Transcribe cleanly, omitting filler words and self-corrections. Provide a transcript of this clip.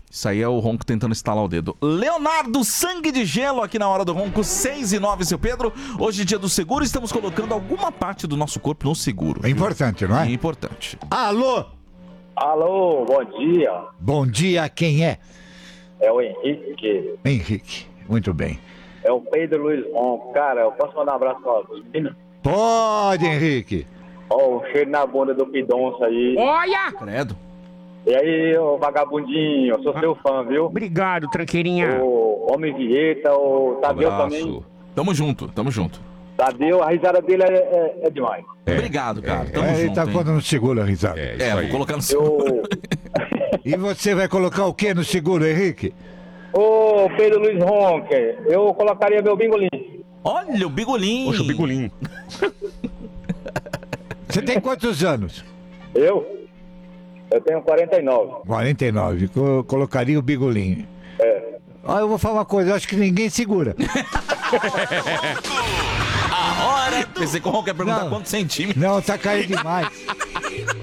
Isso aí é o Ronco tentando estalar o dedo. Leonardo, sangue de gelo aqui na Hora do Ronco, 6h09, seu Pedro. Hoje, dia do seguro, estamos colocando alguma parte do nosso corpo no seguro. É importante, não é? É importante. Alô? Alô, bom dia. Bom dia, quem é? É o Henrique. Henrique, muito bem. É o Pedro Luiz Ronco. Cara, eu posso mandar um abraço para os meninos? Pode, Henrique. Ó, o cheiro na bunda do Pidonça aí. Olha! Credo. E aí, ô vagabundinho, eu sou seu fã, viu? Obrigado, tranqueirinha. O Homem Vieta, o Tadeu também. Tamo junto. Tadeu, a risada dele é demais. Obrigado, cara. Tamo Ele junto, tá hein? pondo no seguro a risada. Vou colocar no seguro. Eu... E você vai colocar o que no seguro, Henrique? Ô, Pedro Luiz Ronco, eu colocaria meu bingolim. Olha o bigolim. Poxa, o bigolim. Você tem quantos anos? Eu tenho 49. 49. Colocaria o bigolinho. Eu vou falar uma coisa, eu acho que ninguém segura. A hora. Pensei que o Ronco ia perguntar Não. quantos centímetros. Não, tá caindo demais.